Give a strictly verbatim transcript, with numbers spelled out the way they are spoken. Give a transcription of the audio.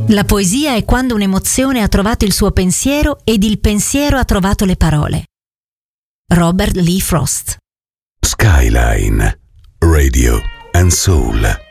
La poesia è quando un'emozione ha trovato il suo pensiero ed il pensiero ha trovato le parole. Robert Lee Frost. Skyline Radio and Soul.